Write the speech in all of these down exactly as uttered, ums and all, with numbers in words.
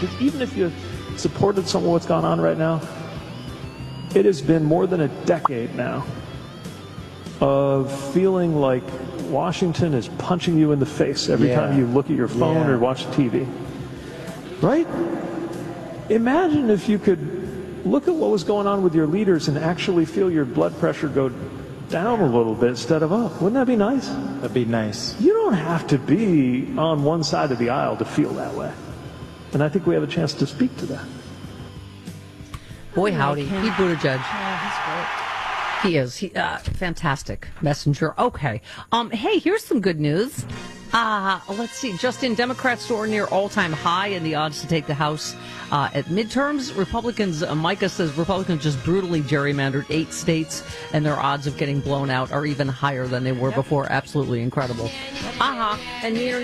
even if you supported some of what's gone on right now, it has been more than a decade now of feeling like Washington is punching you in the face every yeah. time you look at your phone yeah. or watch T V. Right? Imagine if you could look at what was going on with your leaders and actually feel your blood pressure go down a little bit instead of up. Wouldn't that be nice? That'd be nice. You don't have to be on one side of the aisle to feel that way. And I think we have a chance to speak to that. Boy, howdy. Pete Buttigieg. Yeah, he's great. He is. He, uh, fantastic messenger. Okay. Um, hey, here's some good news. Uh, let's see. Just in, Democrats soar near all-time high in the odds to take the House uh, at midterms. Republicans, uh, Micah says Republicans just brutally gerrymandered eight states, and their odds of getting blown out are even higher than they were before. Absolutely incredible. Uh-huh. And neener,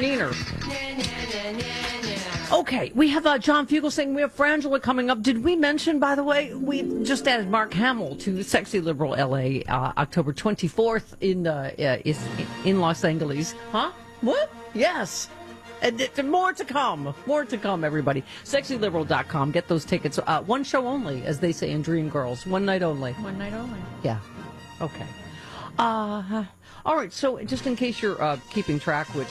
neener. Okay, we have uh, John Fugel saying we have Frangela coming up. Did we mention, by the way, we just added Mark Hamill to Sexy Liberal L A uh, October twenty-fourth in uh, uh, is in Los Angeles. Huh? What? Yes. And uh, more to come. More to come, everybody. sexy liberal dot com. Get those tickets. Uh, one show only, as they say in Dreamgirls. One night only. One night only. Yeah. Okay. Uh, all right, so just in case you're uh, keeping track, which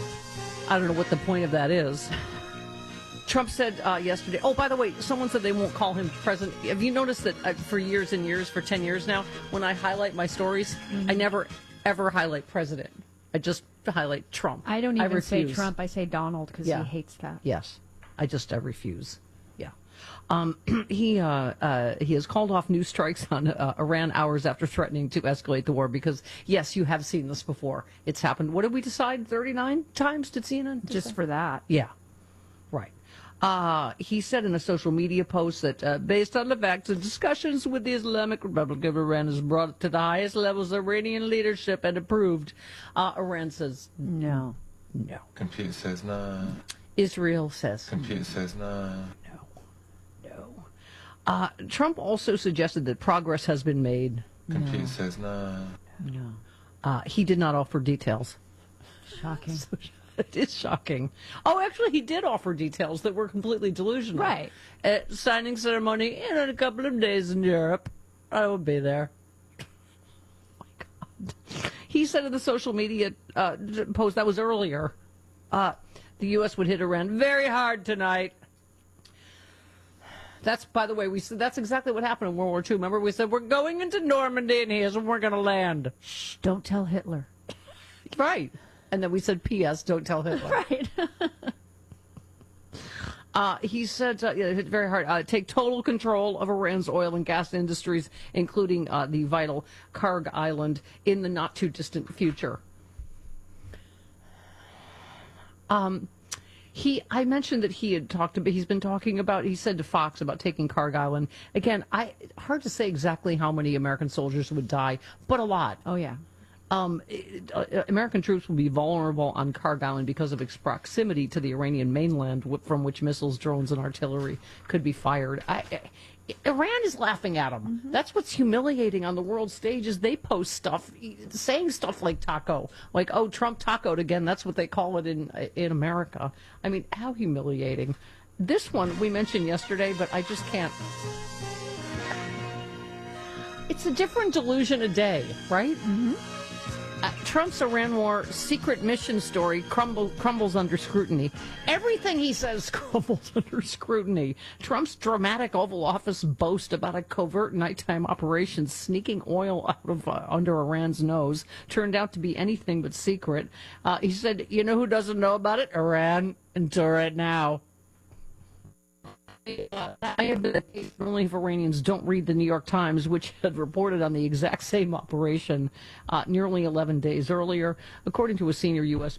I don't know what the point of that is. Trump said uh, yesterday, oh, by the way, someone said they won't call him president. Have you noticed that uh, for years and years, for ten years now, when I highlight my stories, mm-hmm. I never, ever highlight president. I just highlight Trump. I don't even I say Trump. I say Donald because yeah. he hates that. Yes. I just I refuse. Yeah. Um, he uh, uh, he has called off new strikes on uh, Iran hours after threatening to escalate the war because, yes, you have seen this before. It's happened. What did we decide? thirty-nine times did C N N decide? Just for that. Yeah. Right. Uh, he said in a social media post that uh, based on the facts and discussions with the Islamic Republic of Iran has brought it to the highest levels of Iranian leadership and approved. Uh, Iran says no. No. Computer says no. Israel says Computer says no. No. No. Uh, Trump also suggested that progress has been made. Computer no. says no. No. Uh, he did not offer details. Shocking. So, it is shocking. Oh, actually, he did offer details that were completely delusional. Right. Uh, signing ceremony in a couple of days in Europe. I will be there. Oh, my God. He said in the social media uh, post, that was earlier, uh, the U S would hit Iran very hard tonight. That's, by the way, we said that's exactly what happened in World War Two. Remember, we said, we're going into Normandy, and here's where we're going to land. Shh, don't tell Hitler. Right. And then we said, P S, don't tell Hitler. Right. uh, he said, uh, yeah, hit very hard, uh, take total control of Iran's oil and gas industries, including uh, the vital Karg Island, in the not-too-distant future. Um, he, I mentioned that he had talked about, he's been talking about, he said to Fox about taking Karg Island. Again, I hard to say exactly how many American soldiers would die, but a lot. Oh, yeah. Um, it, uh, American troops will be vulnerable on Karg Island because of its proximity to the Iranian mainland, w- from which missiles, drones, and artillery could be fired. I, I, Iran is laughing at them. Mm-hmm. That's what's humiliating on the world stage is they post stuff, saying stuff like taco, like, oh, Trump tacoed again. That's what they call it in in America. I mean, how humiliating. This one we mentioned yesterday, but I just can't. It's a different delusion a day, right? Mm-hmm. Uh, Trump's Iran war secret mission story crumble, crumbles under scrutiny. Everything he says crumbles under scrutiny. Trump's dramatic Oval Office boast about a covert nighttime operation sneaking oil out of uh, under Iran's nose turned out to be anything but secret. Uh, he said, you know who doesn't know about it? Iran, until right now. Uh, I have been only if Iranians don't read the New York Times, which had reported on the exact same operation uh, nearly eleven days earlier. According to a senior U S